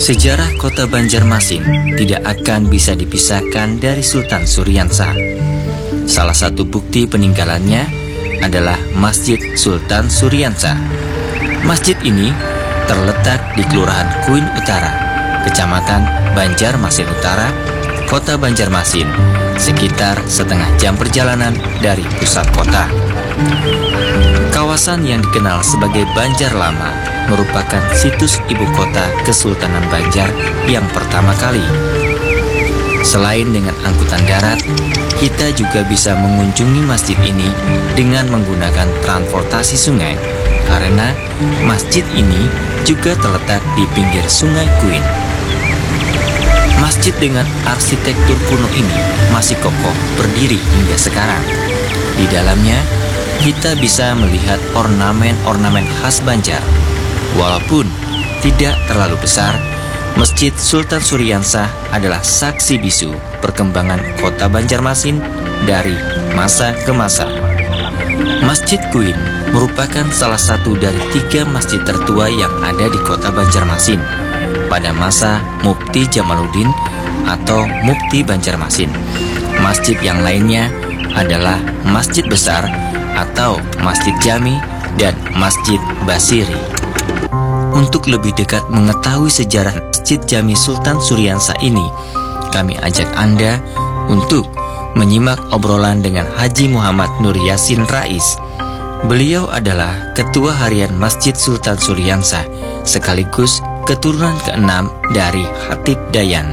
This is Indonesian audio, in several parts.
Sejarah kota Banjarmasin tidak akan bisa dipisahkan dari Sultan Suryansah. Salah satu bukti peninggalannya adalah Masjid Sultan Suryansah. Masjid ini terletak di Kelurahan Kuin Utara, Kecamatan Banjarmasin Utara, Kota Banjarmasin, sekitar setengah jam perjalanan dari pusat kota. Kawasan yang dikenal sebagai Banjar Lama merupakan situs ibu kota Kesultanan Banjar yang pertama kali. Selain dengan angkutan darat, kita juga bisa mengunjungi masjid ini dengan menggunakan transportasi sungai, karena masjid ini juga terletak di pinggir Sungai Kuin. Masjid dengan arsitektur kuno ini masih kokoh berdiri hingga sekarang. Di dalamnya, kita bisa melihat ornamen-ornamen khas Banjar. Walaupun tidak terlalu besar, Masjid Sultan Suryansah adalah saksi bisu perkembangan kota Banjarmasin dari masa ke masa. Masjid Kuin merupakan salah satu dari 3 masjid tertua yang ada di kota Banjarmasin pada masa Mufti Jamaluddin atau Mufti Banjarmasin. Masjid yang lainnya adalah Masjid Besar atau Masjid Jami dan Masjid Basiri. Untuk lebih dekat mengetahui sejarah Masjid Jami Sultan Suryansah ini, kami ajak Anda untuk menyimak obrolan dengan Haji Muhammad Nur Yasin Rais. Beliau adalah Ketua Harian Masjid Sultan Suryansah, sekaligus keturunan ke-6 dari Khatib Dayan.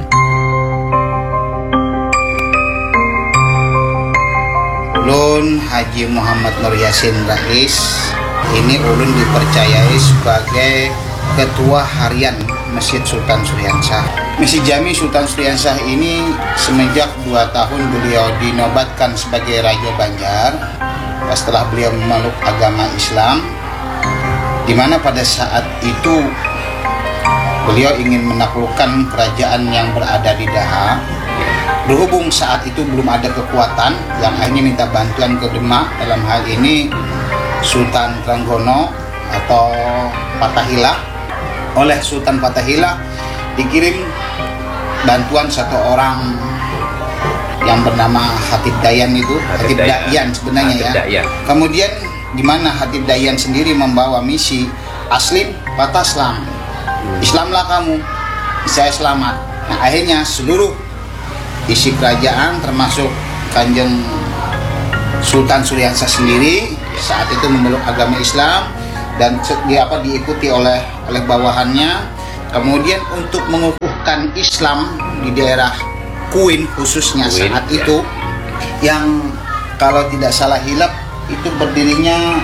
Ulun Haji Muhammad Nur Yasin Rais, ini ulun dipercayai sebagai Ketua Harian Masjid Sultan Suryansah. Masjid Jami Sultan Suryansah ini semenjak 2 tahun beliau dinobatkan sebagai Raja Banjar setelah beliau memeluk agama Islam, di mana pada saat itu beliau ingin menaklukkan kerajaan yang berada di Daha. Berhubung saat itu belum ada kekuatan, yang akhirnya minta bantuan ke Demak, dalam hal ini Sultan Trenggono atau Fatahillah. Oleh Sultan Fatahillah dikirim bantuan satu orang yang bernama Khatib Dayan itu, Khatib Dayan sebenarnya ya. Kemudian di mana Khatib Dayan sendiri membawa misi Aslim Bataslam, Islamlah kamu, saya selamat. Nah, akhirnya seluruh isi kerajaan termasuk Kanjeng Sultan Suryansah sendiri saat itu memeluk agama Islam dan diikuti oleh bawahannya. Kemudian untuk mengukuhkan Islam di daerah Kuin khususnya saat itu, yang kalau tidak salah hilap itu berdirinya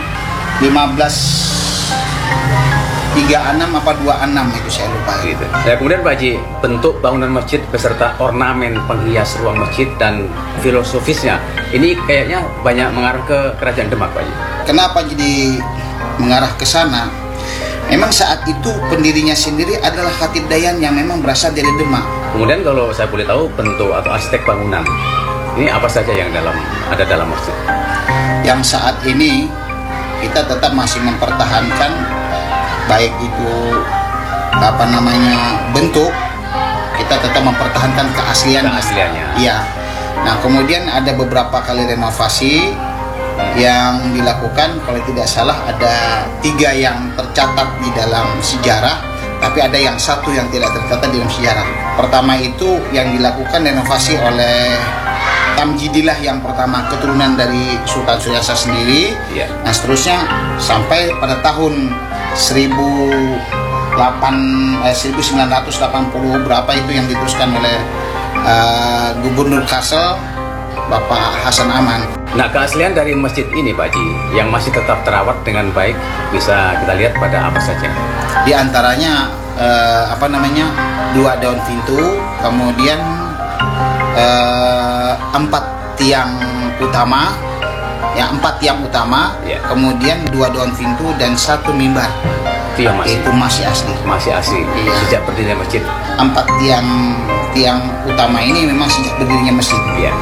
1536 apa 26 itu saya lupa gitu. Ya, kemudian Pak Haji, bentuk bangunan masjid beserta ornamen penghias ruang masjid dan filosofisnya ini kayaknya banyak mengarah ke Kerajaan Demak, Pak Haji. Kenapa jadi mengarah ke sana? Memang saat itu pendirinya sendiri adalah Khatib Dayan yang memang berasal dari Demak. Kemudian kalau saya boleh tahu bentuk atau arsitek bangunan ini apa saja yang ada dalam masjid? Yang saat ini kita tetap masih mempertahankan baik itu bentuk, kita tetap mempertahankan keasliannya. Iya. Nah, kemudian ada beberapa kali renovasi yang dilakukan, kalau tidak salah ada 3 yang tercatat di dalam sejarah, tapi ada yang 1 yang tidak tercatat di dalam sejarah. Pertama itu yang dilakukan renovasi oleh Tamjidillah yang pertama, keturunan dari Sultan Suryansah sendiri. Nah, seterusnya sampai pada tahun 1980 berapa itu yang diteruskan oleh Gubernur Kalsel Bapak Hasan Aman. Nah, keaslian dari masjid ini Pak Haji yang masih tetap terawat dengan baik bisa kita lihat pada apa saja? Di antaranya 2 daun pintu, kemudian 4 tiang utama, kemudian 2 daun pintu dan 1 mimbar. Itu masih asli. Masih asli. Iya. Sejak berdirinya masjid. 4 tiang utama ini memang sejak berdirinya masjid. Iya.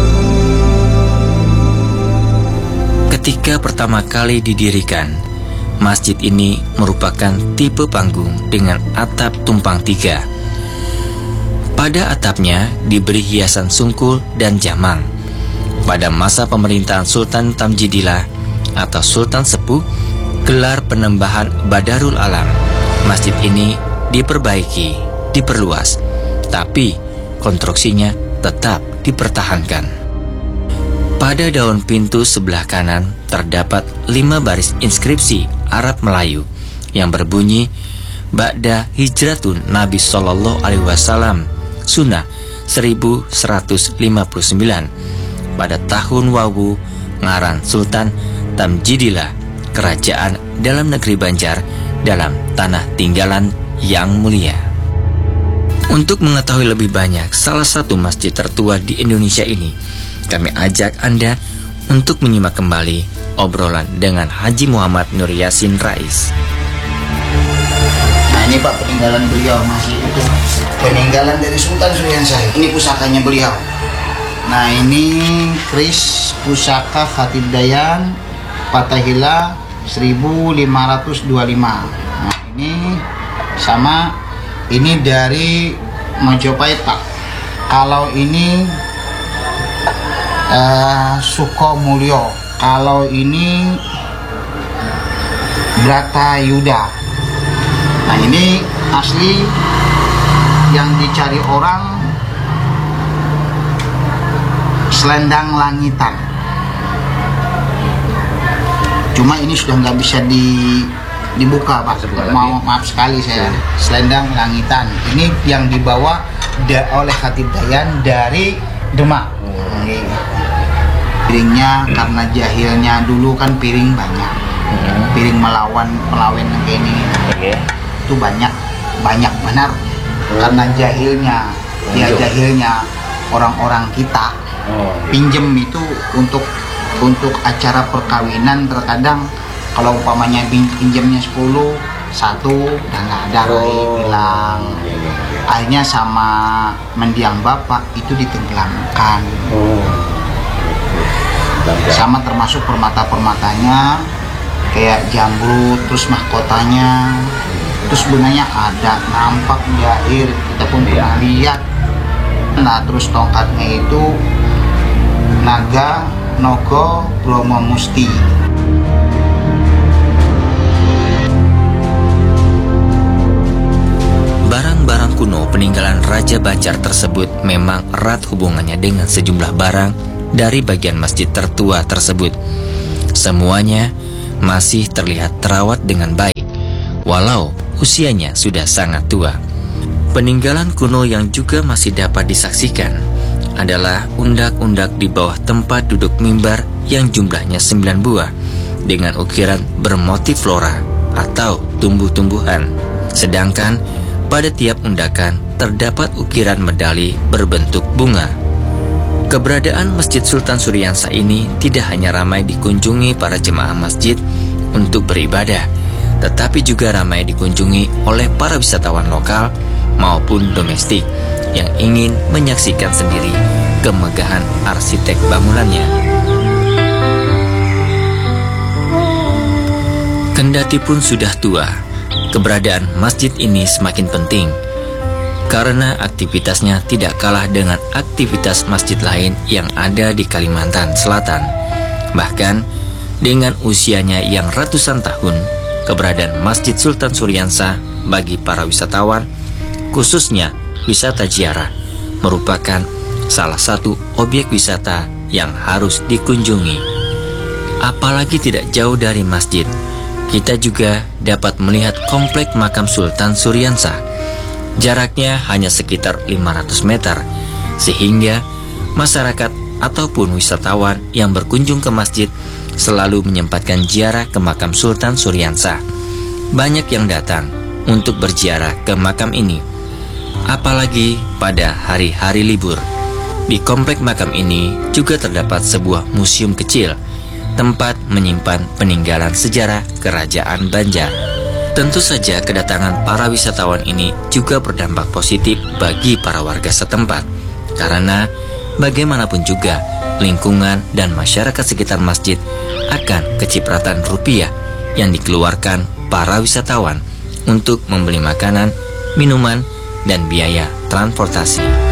Ketika pertama kali didirikan, masjid ini merupakan tipe panggung dengan atap tumpang tiga. Pada atapnya diberi hiasan sungkul dan jamang. Pada masa pemerintahan Sultan Tamjidillah atau Sultan Sepuh, gelar penembahan Badarul Alam, masjid ini diperbaiki, diperluas, tapi konstruksinya tetap dipertahankan. Pada daun pintu sebelah kanan terdapat 5 baris inskripsi Arab Melayu yang berbunyi Ba'da Hijratun Nabi Sallallahu Alaihi Wasallam Sunnah 1159 pada tahun Wawu ngaran Sultan Tamjidillah, kerajaan dalam negeri Banjar dalam tanah tinggalan yang mulia. Untuk mengetahui lebih banyak salah satu masjid tertua di Indonesia ini, kami ajak Anda untuk menyimak kembali obrolan dengan Haji Muhammad Nur Yasin Rais. Nah, ini Pak, peninggalan beliau masih itu peninggalan dari Sultan Suryansah. Ini pusakanya beliau. Nah, ini kris pusaka Khatib Dayan Fatahillah 1525. Nah, ini sama, ini dari Majapahit Pak. Kalau ini Sukomulyo, kalau ini Bratayuda. Nah, ini asli yang dicari orang Selendang Langitan. Cuma ini sudah nggak bisa dibuka Pak. Maaf sekali saya. Selendang Langitan. Ini yang dibawa oleh Khatib Dayan dari Demak. Piringnya karena jahilnya dulu kan piring banyak. Piring melawan kayak ini. Itu banyak benar. Karena jahilnya, jahilnya orang-orang kita pinjem itu untuk acara perkawinan. Terkadang kalau umpamanya pinjemnya 10, 1 udah nggak ada hilang. Akhirnya sama mendiang bapak itu ditenggelamkan. Sama termasuk permata-permatanya kayak jamrut, terus mahkotanya. Terus sebenarnya ada nampak di air, kita pun pernah lihat. Nah, terus tongkatnya itu Naga Nogo Bromo Musti. Barang-barang kuno peninggalan Raja Banjar tersebut memang erat hubungannya dengan sejumlah barang dari bagian masjid tertua tersebut. Semuanya masih terlihat terawat dengan baik, walau usianya sudah sangat tua. Peninggalan kuno yang juga masih dapat disaksikan adalah undak-undak di bawah tempat duduk mimbar yang jumlahnya 9 buah dengan ukiran bermotif flora atau tumbuh-tumbuhan. Sedangkan pada tiap undakan terdapat ukiran medali berbentuk bunga. Keberadaan Masjid Sultan Suryansah ini tidak hanya ramai dikunjungi para jemaah masjid untuk beribadah, tetapi juga ramai dikunjungi oleh para wisatawan lokal maupun domestik yang ingin menyaksikan sendiri kemegahan arsitek bangunannya. Kendati pun sudah tua, keberadaan masjid ini semakin penting karena aktivitasnya tidak kalah dengan aktivitas masjid lain yang ada di Kalimantan Selatan. Bahkan dengan usianya yang ratusan tahun, keberadaan Masjid Sultan Suryansah bagi para wisatawan, khususnya wisata ziarah, merupakan salah satu objek wisata yang harus dikunjungi. Apalagi tidak jauh dari masjid, kita juga dapat melihat komplek makam Sultan Suryansah. Jaraknya hanya sekitar 500 meter, sehingga masyarakat ataupun wisatawan yang berkunjung ke masjid selalu menyempatkan ziarah ke makam Sultan Suryansah. Banyak yang datang untuk berziarah ke makam ini, apalagi pada hari-hari libur. Di komplek makam ini juga terdapat sebuah museum kecil, tempat menyimpan peninggalan sejarah Kerajaan Banjar. Tentu saja kedatangan para wisatawan ini juga berdampak positif bagi para warga setempat, karena bagaimanapun juga lingkungan dan masyarakat sekitar masjid akan kecipratan rupiah yang dikeluarkan para wisatawan untuk membeli makanan, minuman, dan biaya transportasi.